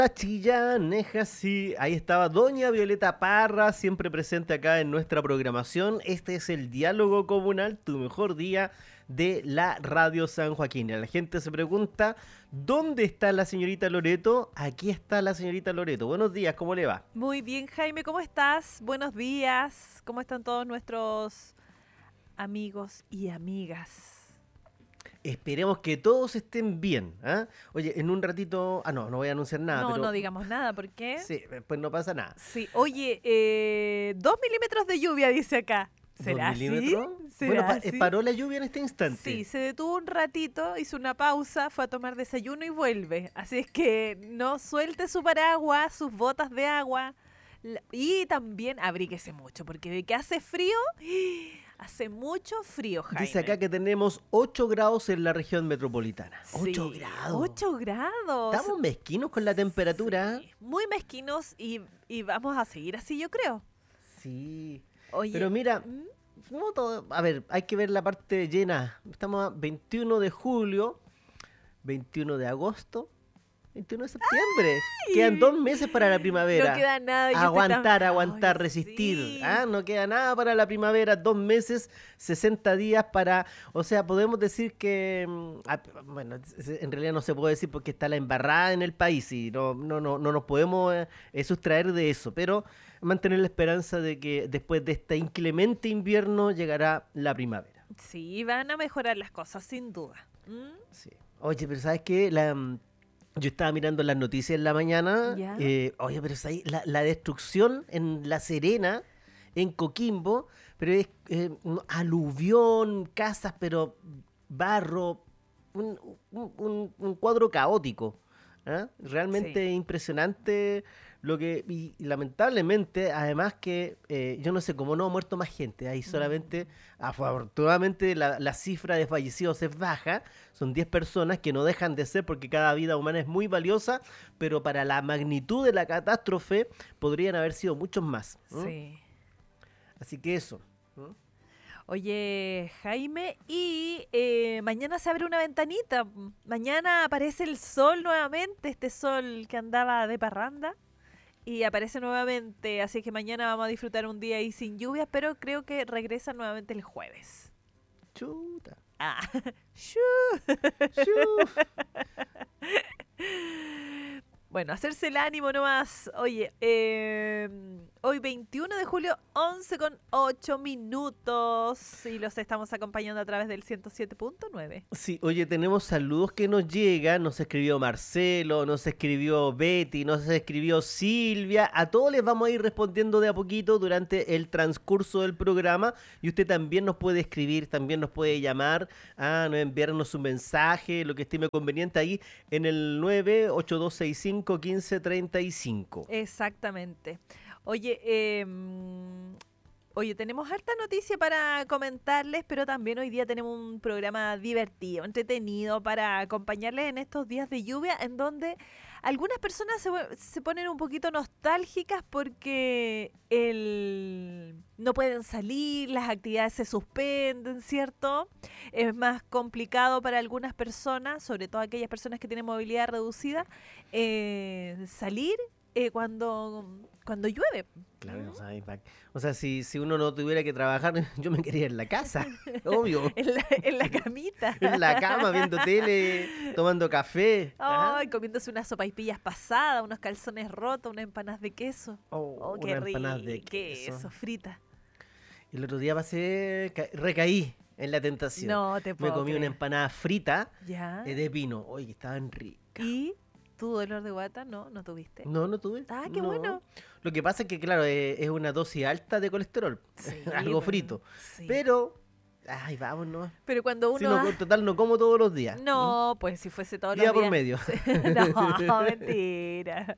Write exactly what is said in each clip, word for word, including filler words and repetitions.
Chillaneja, sí, ahí estaba Doña Violeta Parra, siempre presente acá en nuestra programación. Este es el Diálogo Comunal, tu mejor día de la Radio San Joaquín. Y la gente se pregunta, ¿dónde está la señorita Loreto? Aquí está la señorita Loreto. Buenos días, ¿cómo le va? Muy bien, Jaime, ¿cómo estás? Buenos días. ¿Cómo están todos nuestros amigos y amigas? Esperemos que todos estén bien. ¿eh? Oye, en un ratito... Ah, no, no voy a anunciar nada. No, pero... no digamos nada, ¿por qué? Sí, pues no pasa nada. Sí, oye, eh, dos milímetros de lluvia, dice acá. ¿Será ¿Dos milímetros? así? ¿Será Bueno, pa- así? paró la lluvia en este instante. Sí, se detuvo un ratito, hizo una pausa, fue a tomar desayuno y vuelve. Así es que no suelte su paraguas, sus botas de agua. la- Y también abríguese mucho, porque de que hace frío, hace mucho frío, Jaime. Dice acá que tenemos ocho grados en la región metropolitana. Sí, ocho grados. ocho grados. Estamos mezquinos con la temperatura. Sí, muy mezquinos y, y vamos a seguir así, yo creo. Sí. Oye, Pero mira, ¿mm? no todo- a ver, hay que ver la parte llena. Estamos a veintiuno de julio, veintiuno de agosto, veintiuno de septiembre. Quedan dos meses para la primavera. No queda nada. y usted Aguantar, tam- aguantar, Ay, resistir. sí. ¿ah? No queda nada para la primavera, dos meses, sesenta días para... O sea, podemos decir que... mm, ah, bueno, es- en realidad no se puede decir porque está la embarrada en el país y no, no, no, no nos podemos eh, eh, sustraer de eso, pero mantener la esperanza de que después de este inclemente invierno llegará la primavera. Sí, van a mejorar las cosas, sin duda. ¿Mm? Sí. Oye, pero ¿sabes qué? La, mm, yo estaba mirando las noticias en la mañana. ¿Ya? eh, oye, pero ¿sabes? La, la destrucción en La Serena, en Coquimbo, pero es eh, un aluvión, casas, pero barro, un, un- un- un cuadro caótico. ¿ah? Realmente Sí. impresionante lo que... Y lamentablemente, además que eh, yo no sé cómo no ha muerto más gente. Hay solamente... Afortunadamente la, la cifra de fallecidos es baja, son diez personas que no dejan de ser porque cada vida humana es muy valiosa, pero para la magnitud de la catástrofe podrían haber sido muchos más. ¿m? Sí. Así que eso. ¿m? Oye, Jaime, y eh, mañana se abre una ventanita. Mañana aparece el sol nuevamente, este sol que andaba de parranda. Y aparece nuevamente, así que mañana vamos a disfrutar un día ahí sin lluvias, pero creo que regresa nuevamente el jueves. Chuta. Ah, shu. Chu. Bueno, hacerse el ánimo nomás. Oye, eh, hoy veintiuno de julio, once con ocho minutos. Y los estamos acompañando a través del ciento siete punto nueve. Sí, oye, tenemos saludos que nos llegan. Nos escribió Marcelo, nos escribió Betty, nos escribió Silvia. A todos les vamos a ir respondiendo de a poquito durante el transcurso del programa. Y usted también nos puede escribir, también nos puede llamar, a enviarnos un mensaje, lo que estime conveniente ahí en el nueve ocho dos seis cinco uno cinco tres cinco. Exactamente. Oye, eh, mm, oye, tenemos harta noticia para comentarles, pero también hoy día tenemos un programa divertido, entretenido para acompañarles en estos días de lluvia, en donde algunas personas se, vue- se ponen un poquito nostálgicas porque el, no pueden salir, las actividades se suspenden, ¿cierto? Es más complicado para algunas personas, sobre todo aquellas personas que tienen movilidad reducida, eh, salir eh, cuando, cuando llueve. Claro, o sea, pa- o sea, si, si uno no tuviera que trabajar, yo me quedaría en la casa, obvio. En la, en la camita. En la cama, viendo tele, tomando café. ¿ah? Ay, comiéndose unas sopaipillas pasadas, unos calzones rotos, unas empanadas de queso. Oh, Oh, qué unas rico. empanadas de queso. Queso, frita. El otro día pasé, ca- recaí en la tentación. No te Me puedo comí una creer. empanada frita ¿Ya? eh, de pino. Oye, que estaban ricas. ¿Y tu dolor de guata? No, no tuviste. No, no tuve. Ah, qué no. bueno. Lo que pasa es que, claro, eh, es una dosis alta de colesterol. Sí, Algo bueno, frito. sí. Pero, ay, vámonos. Pero cuando uno... Si no, ha- total, no como todos los días. No, pues si fuese todos Día los por días. medio. No, mentira.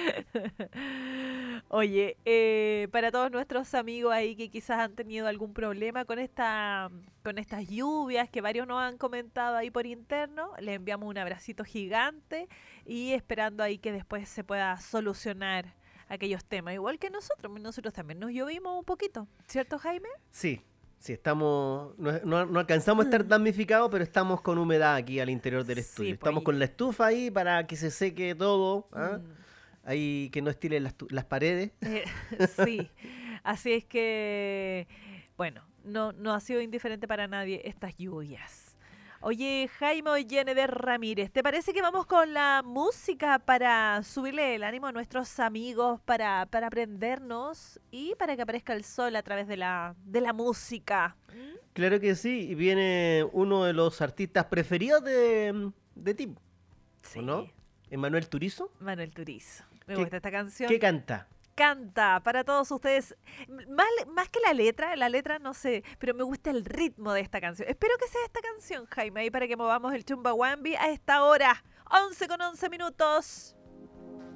Oye, eh, para todos nuestros amigos ahí que quizás han tenido algún problema con esta, con estas lluvias que varios nos han comentado ahí por interno, les enviamos un abracito gigante y esperando ahí que después se pueda solucionar aquellos temas, igual que nosotros, nosotros también nos llovimos un poquito, ¿cierto, Jaime? Sí, sí, estamos, no, no- no alcanzamos a estar damnificados, pero estamos con humedad aquí al interior del Sí, estudio. pues, Estamos y- con la estufa ahí para que se seque todo, ¿ah? Mm. ahí que no estilen las, tu- las paredes. Eh, sí, así es que, bueno, no, no ha sido indiferente para nadie estas lluvias. Oye, Jaime Ollene de Ramírez, ¿te parece que vamos con la música para subirle el ánimo a nuestros amigos, para, para aprendernos y para que aparezca el sol a través de la, de la música? ¿Mm? Claro que sí, y viene uno de los artistas preferidos de, de ti, Sí, ¿o no? Emanuel Turizo. Manuel Turizo. Me ¿Qué- gusta esta canción. ¿Qué canta? Canta para todos ustedes. M- Más, más que la letra, la letra no sé, pero me gusta el ritmo de esta canción. Espero que sea esta canción, Jaime, ahí para que movamos el Chumbawambi a esta hora. once con once minutos.